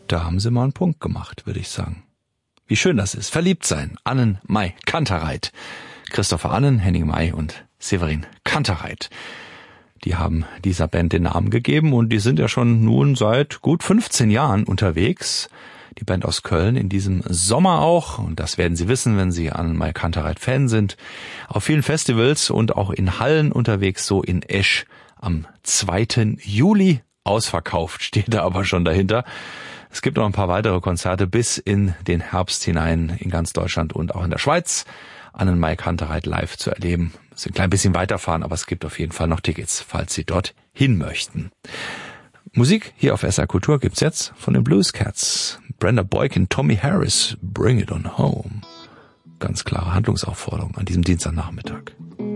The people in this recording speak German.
Da haben sie mal einen Punkt gemacht, würde ich sagen. Wie schön das ist. Verliebt sein. Annen May Kantereit. Christopher Annen, Henning May und Severin Kantereit. Die haben dieser Band den Namen gegeben und die sind ja schon nun seit gut 15 Jahren unterwegs. Die Band aus Köln in diesem Sommer auch, und das werden Sie wissen, wenn Sie Annen May Kantereit Fan sind, auf vielen Festivals und auch in Hallen unterwegs, so in Esch am 2. Juli. Ausverkauft steht da aber schon dahinter. Es gibt noch ein paar weitere Konzerte bis in den Herbst hinein in ganz Deutschland und auch in der Schweiz. Annen May Kantereit live zu erleben. Sie ein klein bisschen weiterfahren, aber es gibt auf jeden Fall noch Tickets, falls Sie dort hin möchten. Musik hier auf SR Kultur gibt's jetzt von den Blues Cats. Brenda Boykin, Tommy Harris, Bring It On Home. Ganz klare Handlungsaufforderung an diesem Dienstagnachmittag.